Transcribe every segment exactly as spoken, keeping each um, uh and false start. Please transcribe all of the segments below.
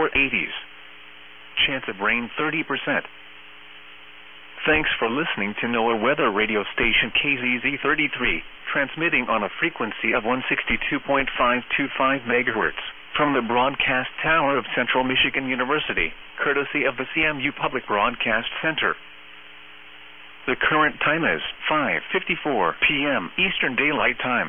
lower eighties. Chance of rain thirty percent. Thanks for listening to NOAA weather radio station K Z Z thirty-three, transmitting on a frequency of one sixty-two point five two five megahertz from the broadcast tower of Central Michigan University, courtesy of the C M U Public Broadcast Center. The current time is five fifty-four p m Eastern Daylight Time.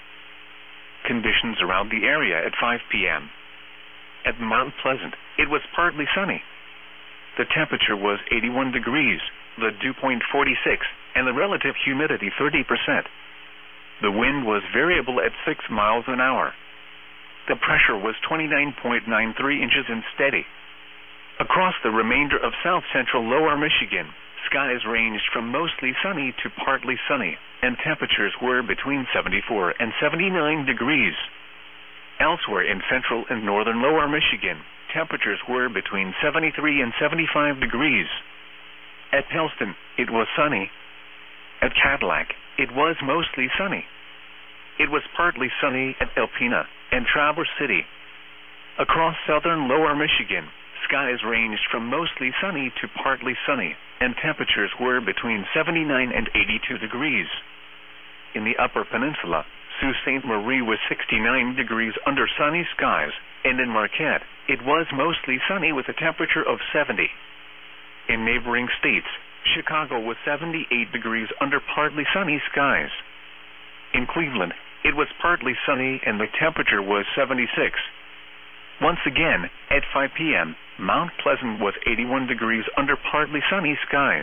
Conditions around the area at five p m At Mount Pleasant, it was partly sunny. The temperature was eighty-one degrees, the dew point forty-six, and the relative humidity thirty percent. The wind was variable at six miles an hour. The pressure was twenty-nine point nine three inches and steady. Across the remainder of south-central lower Michigan, skies ranged from mostly sunny to partly sunny, and temperatures were between seventy-four and seventy-nine degrees. Elsewhere in central and northern lower Michigan, temperatures were between seventy-three and seventy-five degrees. At Pellston, it was sunny. At Cadillac, it was mostly sunny. It was partly sunny at Alpena and Traverse City. Across southern lower Michigan, skies ranged from mostly sunny to partly sunny, and temperatures were between seventy-nine and eighty-two degrees. In the Upper Peninsula, Sault Ste. Marie was sixty-nine degrees under sunny skies, and in Marquette, it was mostly sunny with a temperature of seventy. In neighboring states, Chicago was seventy-eight degrees under partly sunny skies. In Cleveland, it was partly sunny and the temperature was seventy-six. Once again, at five p m, Mount Pleasant was eighty-one degrees under partly sunny skies.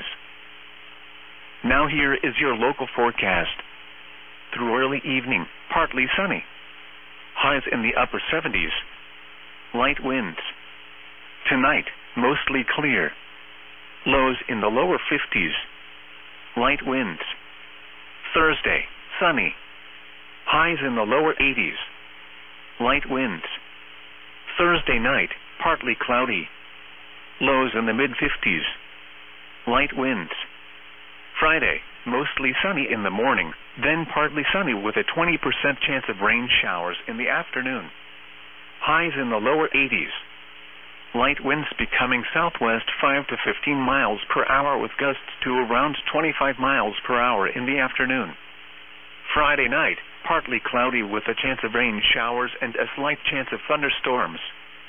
Now here is your local forecast. Through early evening, partly sunny. Highs in the upper seventies. Light winds. Tonight, mostly clear. Lows in the lower fifties. Light winds. Thursday, sunny. Highs in the lower eighties. Light winds. Thursday night, partly cloudy. Lows in the mid-fifties. Light winds. Friday, mostly sunny in the morning, then partly sunny with a twenty percent chance of rain showers in the afternoon. Highs in the lower eighties. Light winds becoming southwest five to fifteen miles per hour with gusts to around twenty-five miles per hour in the afternoon. Friday night, partly cloudy with a chance of rain showers and a slight chance of thunderstorms.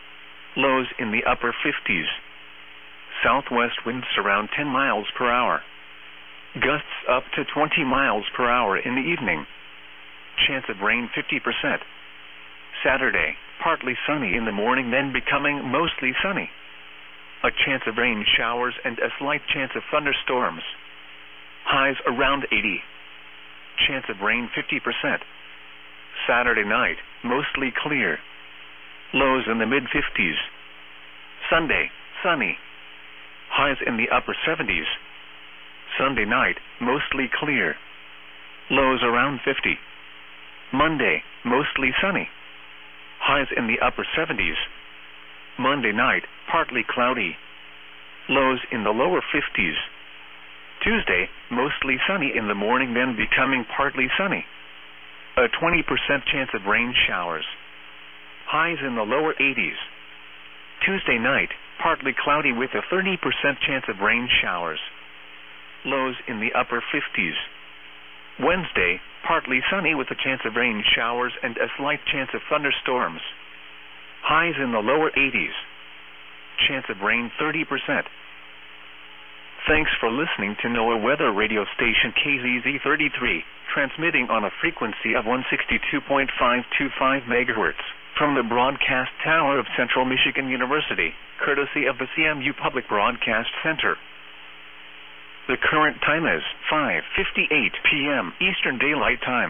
Lows in the upper fifties. Southwest winds around ten miles per hour. Gusts up to twenty miles per hour in the evening. Chance of rain fifty percent. Saturday, partly sunny in the morning, then becoming mostly sunny. A chance of rain showers and a slight chance of thunderstorms. Highs around eighty. Chance of rain fifty percent. Saturday night, mostly clear. Lows in the mid-fifties. Sunday, sunny. Highs in the upper seventies. Sunday night, mostly clear. Lows around fifty. Monday, mostly sunny. Highs in the upper seventies. Monday night, partly cloudy. Lows in the lower fifties. Tuesday, mostly sunny in the morning, then becoming partly sunny. A twenty percent chance of rain showers. Highs in the lower eighties. Tuesday night, partly cloudy with a thirty percent chance of rain showers. Lows in the upper fifties. Wednesday, partly sunny with a chance of rain showers and a slight chance of thunderstorms. Highs in the lower eighties. Chance of rain thirty percent. Thanks for listening to NOAA weather radio station K Z Z thirty-three, transmitting on a frequency of one sixty-two point five two five megahertz from the broadcast tower of Central Michigan University, courtesy of the C M U Public Broadcast Center. The current time is five fifty-eight p m Eastern Daylight Time.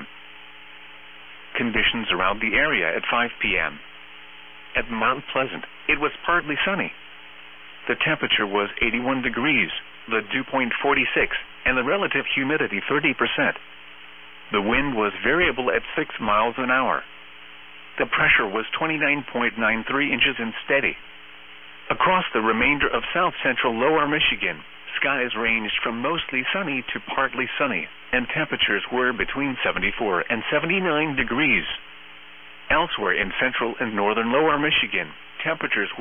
Conditions around the area at five p m At Mount Pleasant, it was partly sunny. The temperature was eighty-one degrees, the dew point forty-six, and the relative humidity thirty percent. The wind was variable at six miles an hour. The pressure was twenty-nine point nine three inches and steady. Across the remainder of south-central lower Michigan, skies ranged from mostly sunny to partly sunny, and temperatures were between seventy-four and seventy-nine degrees. Elsewhere in central and northern lower Michigan, temperatures were